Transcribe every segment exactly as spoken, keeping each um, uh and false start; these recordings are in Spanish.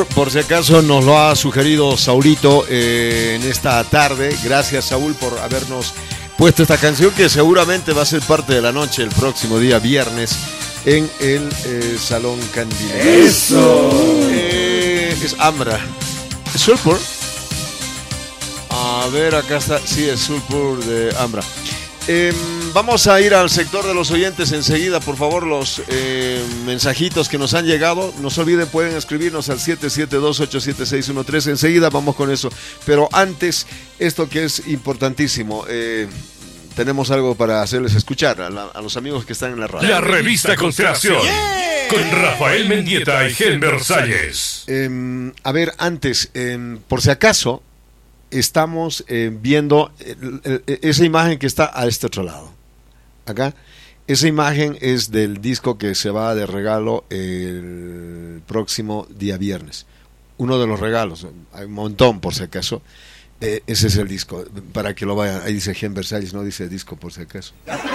Sulfur, por si acaso nos lo ha sugerido Saulito eh, en esta tarde. Gracias, Saúl, por habernos puesto esta canción que seguramente va a ser parte de la noche el próximo día viernes en el eh, Salón Candil. ¡Eso! Eh, es Ambra. ¿Es Sulfur? A ver, acá está. Sí, es Sulfur de Ambra. Eh, vamos a ir al sector de los oyentes enseguida, por favor, los eh, mensajitos que nos han llegado. No se olviden, pueden escribirnos al siete siete dos, ocho siete seis uno tres. Enseguida vamos con eso. Pero antes, esto que es importantísimo, eh, tenemos algo para hacerles escuchar a, la, a los amigos que están en la radio. La revista Constelación, yeah, con Rafael Mendieta y Gen Versalles. Eh, a ver, antes, eh, por si acaso, estamos eh, viendo eh, eh, esa imagen que está a este otro lado. Acá, esa imagen es del disco que se va de regalo el próximo día viernes. Uno de los regalos, hay un montón por si acaso. Eh, ese es el disco, para que lo vayan. Ahí dice Gen Versalles, no dice disco por si acaso.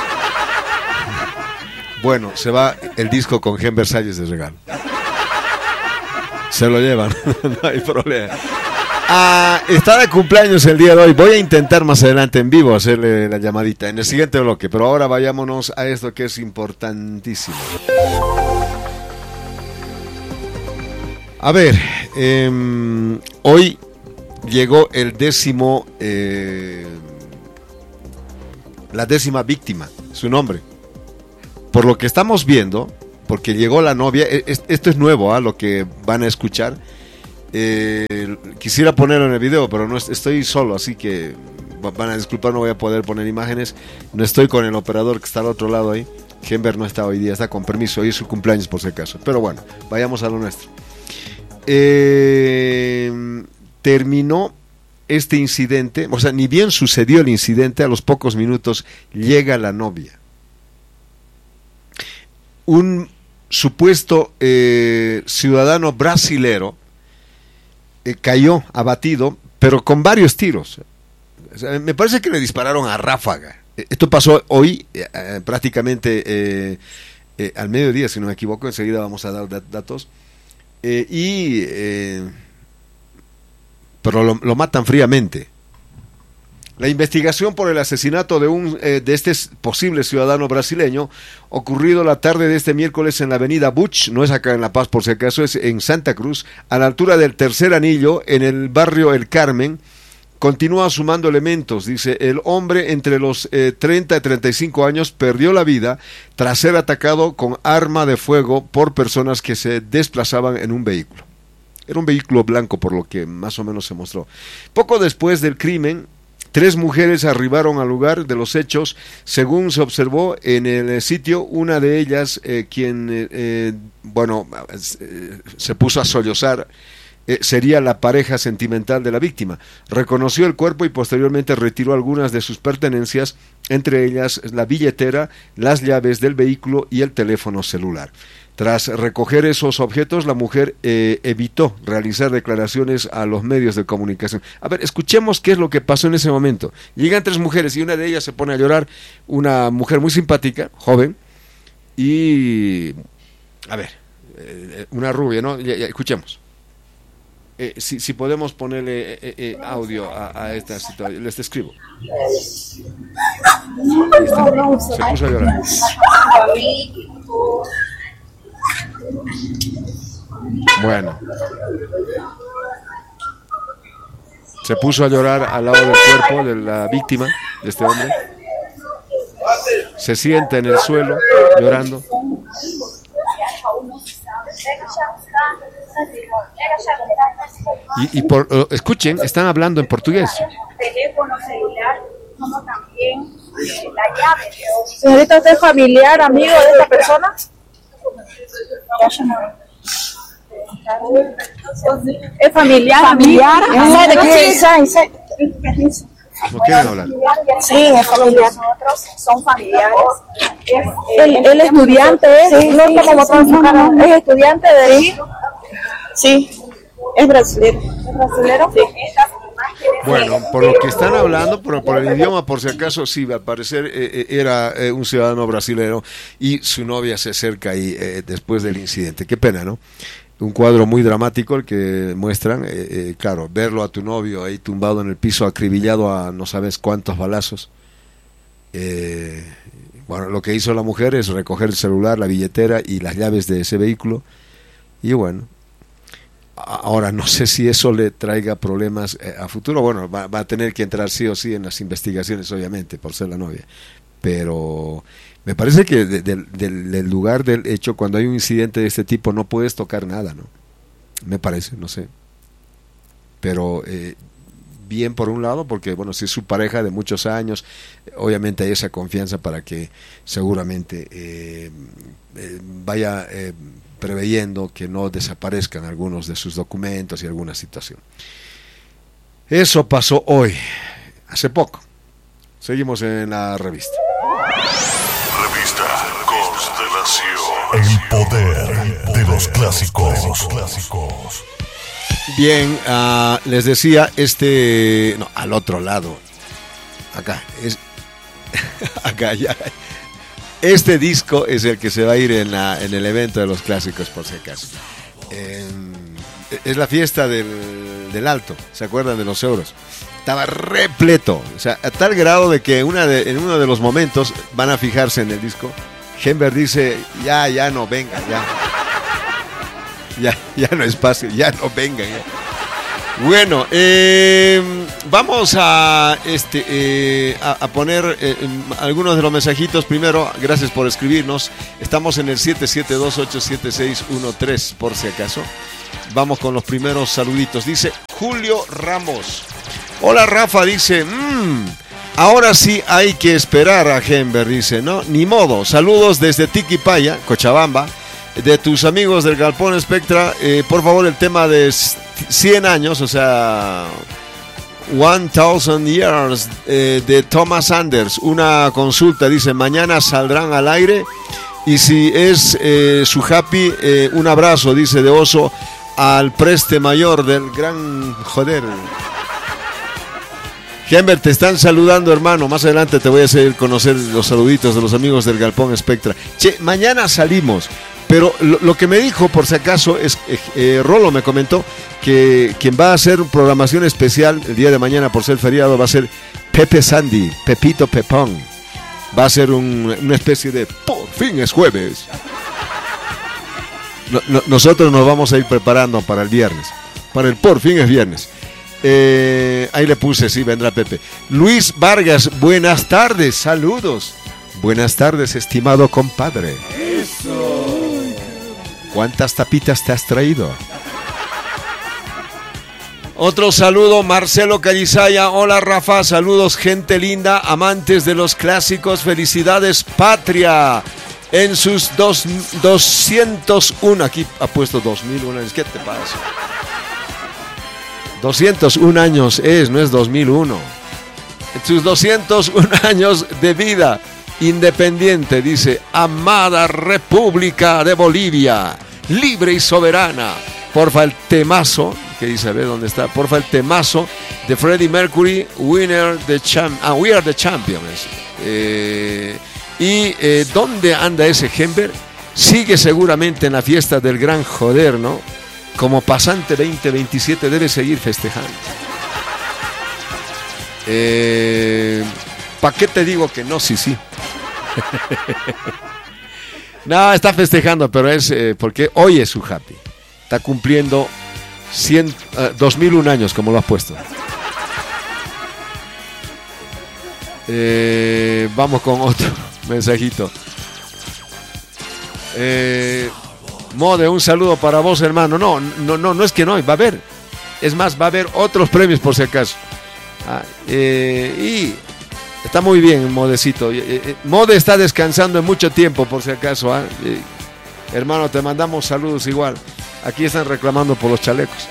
Bueno, se va el disco con Gen Versalles de regalo. Se lo llevan, no hay problema. Ah, está de cumpleaños el día de hoy. Voy a intentar más adelante en vivo hacerle la llamadita en el siguiente bloque, pero ahora vayámonos a esto que es importantísimo. A ver, eh, hoy llegó el décimo, eh, la décima víctima, su nombre. Por lo que estamos viendo, porque llegó la novia, esto es nuevo, ¿eh? Lo que van a escuchar. Eh, quisiera ponerlo en el video, pero no estoy solo, así que van a disculpar, no voy a poder poner imágenes. No estoy con el operador que está al otro lado ahí. Genver no está hoy día, está con permiso, hoy es su cumpleaños por si acaso. Pero bueno, vayamos a lo nuestro. Eh, terminó este incidente, o sea, ni bien sucedió el incidente, a los pocos minutos llega la novia. Un supuesto eh, ciudadano brasilero Eh, cayó abatido, pero con varios tiros. O sea, me parece que le dispararon a ráfaga. Eh, esto pasó hoy, eh, prácticamente eh, eh, al mediodía, si no me equivoco. Enseguida vamos a dar dat- datos. Eh, y eh, pero lo, lo matan fríamente. La investigación por el asesinato de un eh, de este posible ciudadano brasileño, ocurrido la tarde de este miércoles en la avenida Buch, no es acá en La Paz por si acaso, es en Santa Cruz, a la altura del Tercer Anillo, en el barrio El Carmen, continúa sumando elementos. Dice, el hombre entre los eh, treinta y treinta y cinco años perdió la vida tras ser atacado con arma de fuego por personas que se desplazaban en un vehículo. Era un vehículo blanco, por lo que más o menos se mostró. Poco después del crimen, tres mujeres arribaron al lugar de los hechos, según se observó en el sitio. Una de ellas, eh, quien, eh, eh, bueno, eh, se puso a sollozar, eh, sería la pareja sentimental de la víctima. Reconoció el cuerpo y posteriormente retiró algunas de sus pertenencias, entre ellas la billetera, las llaves del vehículo y el teléfono celular. Tras recoger esos objetos, la mujer eh, evitó realizar declaraciones a los medios de comunicación. A ver, escuchemos qué es lo que pasó en ese momento. Llegan tres mujeres y una de ellas se pone a llorar, una mujer muy simpática, joven, y... a ver, eh, una rubia, ¿no? Ya, ya, escuchemos. Eh, si, si podemos ponerle eh, eh, audio a, a esta situación, les describo. Ahí está. Se puso a llorar. Bueno, se puso a llorar al lado del cuerpo de la víctima, de este hombre. Se sienta en el suelo llorando. Y, y por, uh, escuchen, están hablando en portugués. Teléfono celular, como también la llave. Señorita, ¿usted es familiar, amigo de esta persona? ¿Es familiar? ¿Familiar? ¿Sabe qué es? ¿No quieren hablar? Sí, es familiar. Nosotros son familiares. ¿Él, él es estudiante? ¿Es? Sí, ¿No sí, como sí, todos sí, su cara? sí. ¿Es estudiante de ahí? Sí, es brasileño. ¿Es brasilero? Sí. Bueno, por lo que están hablando, por, por el idioma, por si acaso, sí, al parecer eh, era eh, un ciudadano brasileño y su novia se acerca ahí eh, después del incidente. Qué pena, ¿no? un cuadro muy dramático el que muestran, eh, eh, claro, verlo a tu novio ahí tumbado en el piso, acribillado a no sabes cuántos balazos. Eh, bueno, lo que hizo la mujer es recoger el celular, la billetera y las llaves de ese vehículo, y bueno, ahora no sé si eso le traiga problemas eh, a futuro. Bueno, va, va a tener que entrar sí o sí en las investigaciones, obviamente, por ser la novia, pero me parece que de, de, de, del lugar del hecho, cuando hay un incidente de este tipo, no puedes tocar nada, ¿no? Me parece, no sé. Pero eh, bien por un lado, porque bueno, si es su pareja de muchos años, obviamente hay esa confianza para que seguramente eh, eh, vaya eh, preveyendo que no desaparezcan algunos de sus documentos y alguna situación. Eso pasó hoy, hace poco. Seguimos en la revista. El poder de los clásicos. Bien, uh, les decía, este, no, al otro lado, acá, es, acá ya, este disco es el que se va a ir en, la, en el evento de los clásicos, por si acaso. Eh, es la fiesta del, del Alto, ¿se acuerdan de los euros? Estaba repleto, o sea, a tal grado de que una de, en uno de los momentos van a fijarse en el disco. Hember dice, ya, ya no venga, ya. Ya, ya no es fácil, ya no vengan. Ya. Bueno, eh, vamos a, este, eh, a, a poner eh, algunos de los mensajitos. Primero, gracias por escribirnos. Estamos en el siete siete dos ocho siete seis uno tres, por si acaso. Vamos con los primeros saluditos. Dice Julio Ramos. Hola Rafa, dice... Mmm, ahora sí hay que esperar a Hember, dice, ¿no? Ni modo. Saludos desde Tiquipaya, Cochabamba, de tus amigos del Galpón Spectra. Eh, por favor, el tema de cien años, o sea, one thousand years, eh, de Thomas Anders. Una consulta, dice, mañana saldrán al aire. Y si es eh, su happy, eh, un abrazo, dice, de Oso al preste mayor del gran joder. Hember, te están saludando, hermano. Más adelante te voy a hacer conocer los saluditos de los amigos del Galpón Spectra. Che, mañana salimos, pero lo, lo que me dijo, por si acaso, es eh, eh, Rolo me comentó que quien va a hacer programación especial el día de mañana por ser feriado va a ser Pepe Sandy, Pepito Pepón. Va a ser un, una especie de por fin es jueves. No, no, nosotros nos vamos a ir preparando para el viernes, para el por fin es viernes. Eh, ahí le puse, sí, vendrá Pepe. Luis Vargas, buenas tardes, saludos. Buenas tardes, estimado compadre. Eso. ¿Cuántas tapitas te has traído? Otro saludo, Marcelo Calizaya. Hola Rafa, saludos gente linda, amantes de los clásicos, felicidades patria. En sus dos, doscientos uno, aquí ha puesto dos mil uno años, ¿qué te pasa? doscientos uno años es, no es dos mil uno. En sus doscientos uno años de vida independiente, dice, amada República de Bolivia, libre y soberana. Porfa el temazo, que dice, a ver dónde está, porfa el temazo de Freddie Mercury, winner the champ, ah, we are the champions. Eh, y eh, ¿dónde anda ese Hember? Sigue seguramente en la fiesta del gran joder, ¿no? Como pasante veinte veintisiete debe seguir festejando. Eh, ¿Para qué te digo que no? Sí, sí. No, está festejando, pero es eh, porque hoy es su happy. Está cumpliendo cien, uh, dos mil uno años, como lo has puesto. Eh, vamos con otro mensajito. Eh... Mode, un saludo para vos, hermano. No, no, no, no es que no, va a haber. Es más, va a haber otros premios por si acaso. Ah, eh, y está muy bien, Modecito. Eh, eh, Mode está descansando en mucho tiempo, por si acaso. ¿ah? Eh, hermano, te mandamos saludos igual. Aquí están reclamando por los chalecos.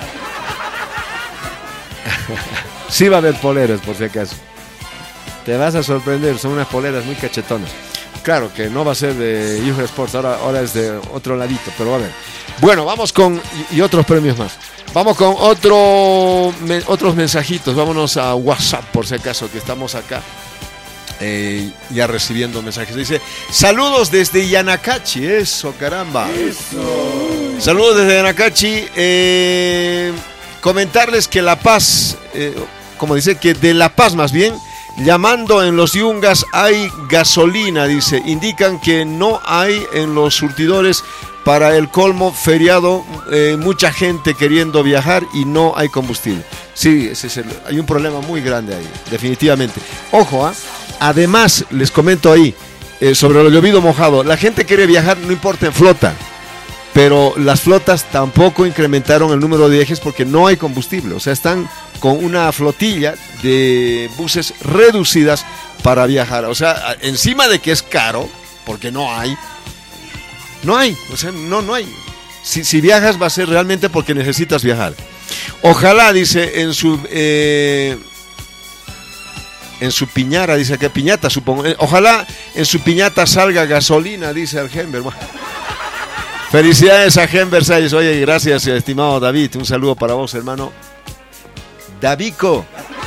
Sí va a haber poleras, por si acaso. Te vas a sorprender, son unas poleras muy cachetonas. Claro que no va a ser de Yuja Sports, ahora, ahora es de otro ladito, pero va a ver. Bueno, vamos con, y, y otros premios más. Vamos con otro, me, otros mensajitos, vámonos a WhatsApp por si acaso, que estamos acá eh, ya recibiendo mensajes. Dice, saludos desde Yanacachi, eso, caramba. Eso. Saludos desde Anacachi. Eh, comentarles que La Paz, eh, como dice, que de La Paz más bien, llamando en los Yungas hay gasolina, dice. Indican que no hay en los surtidores para el colmo feriado, eh, mucha gente queriendo viajar y no hay combustible. Sí, ese es el, hay un problema muy grande ahí, definitivamente. Ojo, ¿ah? Además, les comento ahí, eh, sobre lo llovido mojado, la gente quiere viajar, no importa en flota. Pero las flotas tampoco incrementaron el número de ejes porque no hay combustible. O sea, están con una flotilla de buses reducidas para viajar. O sea, encima de que es caro, porque no hay, no hay. O sea, no, no hay. Si, si viajas va a ser realmente porque necesitas viajar. Ojalá, dice, en su... Eh, en su piñara, dice que piñata, supongo. Ojalá en su piñata salga gasolina, dice Algember. Felicidades a Gember Salles. Oye, gracias, estimado David. Un saludo para vos, hermano. Davico.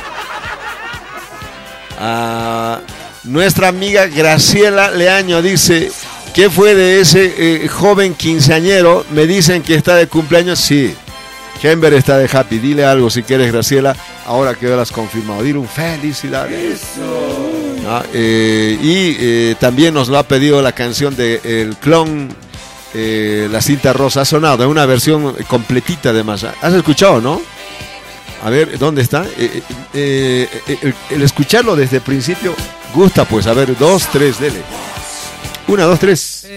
A nuestra amiga Graciela Leaño dice: ¿qué fue de ese eh, joven quinceañero? Me dicen que está de cumpleaños. Sí, Gember está de happy. Dile algo si quieres, Graciela. Ahora que lo has confirmado. Dile un felicidades. Ah, eh, y eh, también nos lo ha pedido la canción de El Clon. Eh, la cinta rosa ha sonado, es una versión completita además. ¿Has escuchado, no? A ver, ¿dónde está? Eh, eh, eh, el, el escucharlo desde el principio gusta, pues. A ver, dos, tres, dele. Una, dos, tres.